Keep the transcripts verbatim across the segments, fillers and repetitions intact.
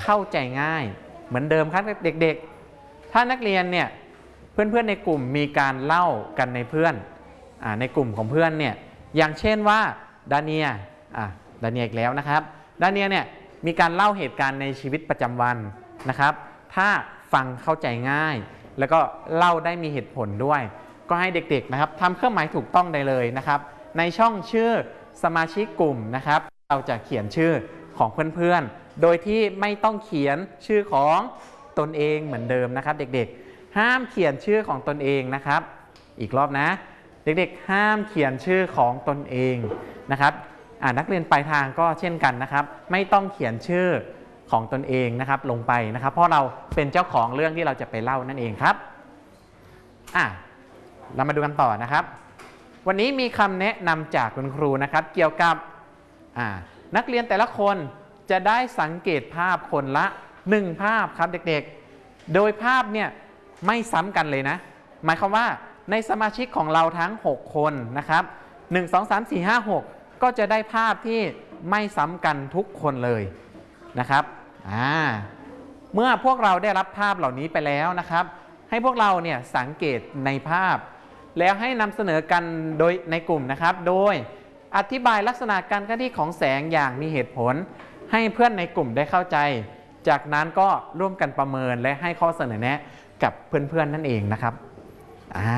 เข้าใจง่ายเหมือนเดิมครับเด็กๆถ้านักเรียนเนี่ยเพื่อนๆในกลุ่มมีการเล่ากันในเพื่อนอ่าในกลุ่มของเพื่อนเนี่ยอย่างเช่นว่าดาเนียอ่าดาเนียอีกแล้วนะครับดาเนียเนี่ยมีการเล่าเหตุการณ์ในชีวิตประจำวันนะครับถ้าฟังเข้าใจง่ายแล้วก็เล่าได้มีเหตุผลด้วยก็ให้เด็กๆนะครับทำเครื่องหมายถูกต้องได้เลยนะครับในช่องชื่อสมาชิกกลุ่มนะครับเราจะเขียนชื่อของเพื่อนๆโดยที่ไม่ต้องเขียนชื่อของตนเองเหมือนเดิมนะครับเด็กๆห้ามเขียนชื่อของตนเองนะครับอีกรอบนะเด็กๆห้ามเขียนชื่อของตนเองนะครับอ่านักเรียนปลายทางก็เช่นกันนะครับไม่ต้องเขียนชื่อของตนเองนะครับลงไปนะครับเพราะเราเป็นเจ้าของเรื่องที่เราจะไปเล่านั่นเองครับอ่ะเรามาดูกันต่อนะครับวันนี้มีคำแนะนำจากคุณครูนะครับเกี่ยวกับอ่านักเรียนแต่ละคนจะได้สังเกตภาพคนละหนึ่งภาพครับเด็กๆโดยภาพเนี่ยไม่ซ้ำกันเลยนะหมายความว่าในสมาชิกของเราทั้งหกคนนะครับหนึ่ง สอง สาม สี่ ห้า หกก็จะได้ภาพที่ไม่ซ้ำกันทุกคนเลยนะครับอ่าเมื่อพวกเราได้รับภาพเหล่านี้ไปแล้วนะครับให้พวกเราเนี่ยสังเกตในภาพแล้วให้นำเสนอกันโดยในกลุ่มนะครับโดยอธิบายลักษณะการเคลื่อนที่ของแสงอย่างมีเหตุผลให้เพื่อนในกลุ่มได้เข้าใจจากนั้นก็ร่วมกันประเมินและให้ข้อเสนอแนะกับเพื่อนๆนั่นเองนะครับอ่า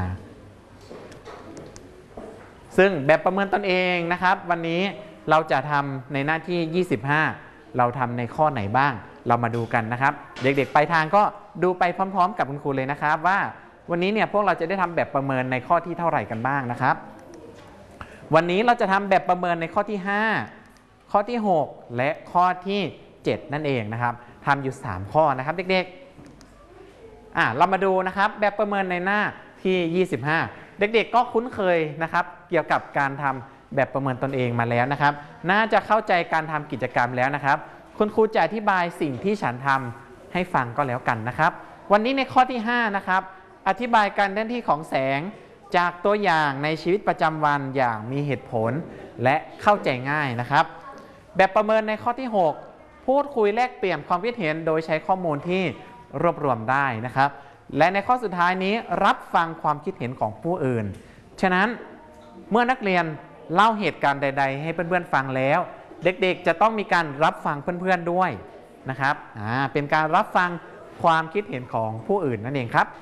ซึ่งแบบประเมินตนเองนะครับวันนี้เราจะทำในหน้าที่ยี่สิบห้าเราทำในข้อไหนบ้างเรามาดูกันนะครับเด็กๆปลายทางก็ดูไปพร้อมๆกับคุณครูเลยนะครับว่าวันนี้เนี่ยพวกเราจะได้ทำแบบประเมินในข้อที่เท่าไหร่กันบ้างนะครับวันนี้เราจะทำแบบประเมินในข้อที่ห้าข้อที่หกและข้อที่เจ็ดนั่นเองนะครับทำอยู่สามข้อนะครับเด็กๆอ่ะเรามาดูนะครับแบบประเมินในหน้าที่ยี่สิบห้าเด็กๆก็คุ้นเคยนะครับเกี่ยวกับการทำแบบประเมินตนเองมาแล้วนะครับน่าจะเข้าใจการทำกิจกรรมแล้วนะครับคุณครูจะอธิบายสิ่งที่ฉันทำให้ฟังก็แล้วกันนะครับวันนี้ในข้อที่ห้านะครับอธิบายการเคลื่อนที่ของแสงจากตัวอย่างในชีวิตประจำวันอย่างมีเหตุผลและเข้าใจง่ายนะครับแบบประเมินในข้อที่หกพูดคุยแลกเปลี่ยนความคิดเห็นโดยใช้ข้อมูลที่รวบรวมได้นะครับและในข้อสุดท้ายนี้รับฟังความคิดเห็นของผู้อื่นฉะนั้นเมื่อนักเรียนเล่าเหตุการณ์ใดๆให้เพื่อนๆฟังแล้วเด็กๆจะต้องมีการรับฟังเพื่อนๆด้วยนะครับอ่าเป็นการรับฟังความคิดเห็นของผู้อื่นนั่นเองครับ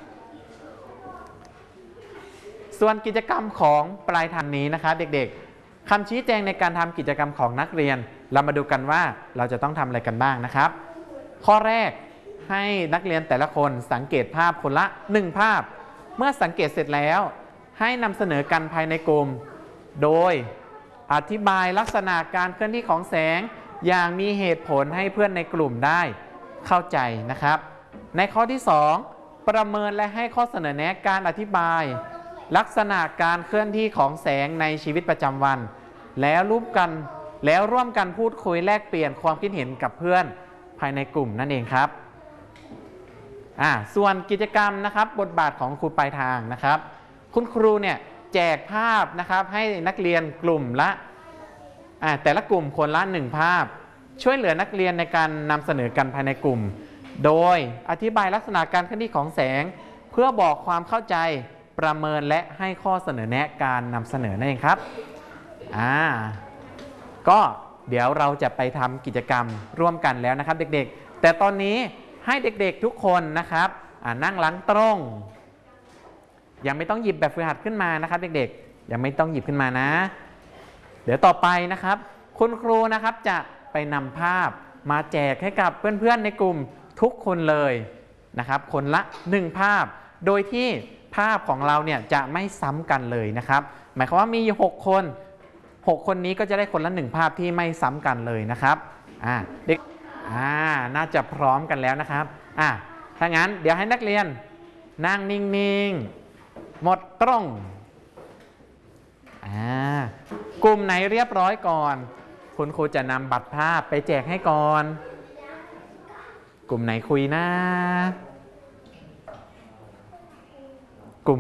ส่วนกิจกรรมของปลายทางนี้นะครับเด็กๆคำชี้แจงในการทำกิจกรรมของนักเรียนเรามาดูกันว่าเราจะต้องทำอะไรกันบ้างนะครับข้อแรกให้นักเรียนแต่ละคนสังเกตภาพคนละหนึ่งภาพเมื่อสังเกตเสร็จแล้วให้นำเสนอกันภายในกลุ่มโดยอธิบายลักษณะการเคลื่อนที่ของแสงอย่างมีเหตุผลให้เพื่อนในกลุ่มได้เข้าใจนะครับในข้อที่สองประเมินและให้ข้อเสนอแนะการอธิบายลักษณะการเคลื่อนที่ของแสงในชีวิตประจำวันแล้วร่วมกันแล้วร่วมกันพูดคุยแลกเปลี่ยนความคิดเห็นกับเพื่อนภายในกลุ่มนั่นเองครับอ่าส่วนกิจกรรมนะครับบทบาทของครูปลายทางนะครับคุณครูเนี่ยแจกภาพนะครับให้นักเรียนกลุ่มละอ่าแต่ละกลุ่มคนละหนึ่งภาพช่วยเหลือนักเรียนในการนำเสนอกันภายในกลุ่มโดยอธิบายลักษณะการเคลื่อนที่ของแสงเพื่อบอกความเข้าใจประเมินและให้ข้อเสนอแนะการนำเสนอนั่นเองครับอ่าก็เดี๋ยวเราจะไปทำกิจกรรมร่วมกันแล้วนะครับเด็กๆแต่ตอนนี้ให้เด็กๆทุกคนนะครับนั่งหลังตรงยังไม่ต้องหยิบแบบฝึกหัดขึ้นมานะครับเด็กๆยังไม่ต้องหยิบขึ้นมานะเดี๋ยวต่อไปนะครับคุณครูนะครับจะไปนำภาพมาแจกให้กับเพื่อนๆในกลุ่มทุกคนเลยนะครับคนละหนึ่งภาพโดยที่ภาพของเราเนี่ยจะไม่ซ้ำกันเลยนะครับหมายความว่ามีหกคนหกคนนี้ก็จะได้คนละหนึ่งภาพที่ไม่ซ้ำกันเลยนะครับอ่าเด็กอ่าน่าจะพร้อมกันแล้วนะครับอ่าถ้างั้นเดี๋ยวให้นักเรียนนั่งนิ่งๆหมดตรงอ่ากลุ่มไหนเรียบร้อยก่อนคุณครูจะนำบัตรภาพไปแจกให้ก่อนกลุ่มไหนคุยนะ